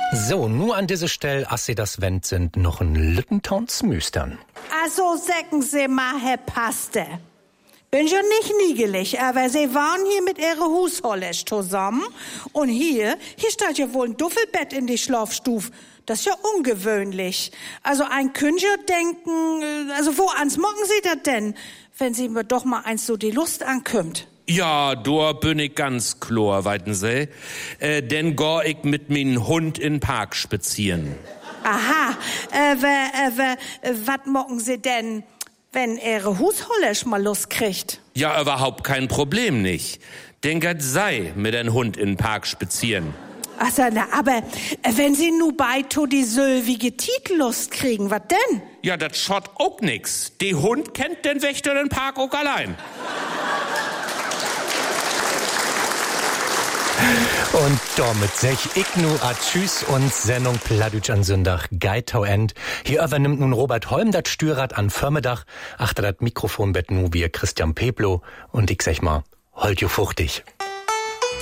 So, nur an dieser Stelle, als Sie das wendt, sind noch ein Lüttentowns Müstern. Also sagen Sie mal, Herr Pastor. Bin schon nicht niegelig, aber Sie waren hier mit Ihrer Hushollesch zusammen. Und hier steht ja wohl ein Duffelbett in die Schlafstuf. Das ist ja ungewöhnlich. Also ein Künstler denken, also wo ans morgen Sie das denn, wenn Sie mir doch mal eins so die Lust ankommt? Ja, da bin ich ganz klar, weiten Sie. Denn geh ich mit min Hund in Park spazieren. Aha, was mocken Sie denn, wenn Ihre Hushollesch mal Lust kriegt? Ja, überhaupt kein Problem nicht. Denn gat sei mit den Hund in Park spazieren. Ach so, na, aber wenn Sie nu bei die sölvige Titellust kriegen, was denn? Ja, das schaut auch nix. Die Hund kennt den Wächter in Park auch allein. Und damit sech ich nu a Tschüss und Sendung Plattdütsch an Sündach Geitau end. Hier übernimmt nun Robert Holm dat Stürrad an Förmedach, achter dat Mikrofonbett nu wie Christian Peplo und ich sag mal, holt jo fuchtig.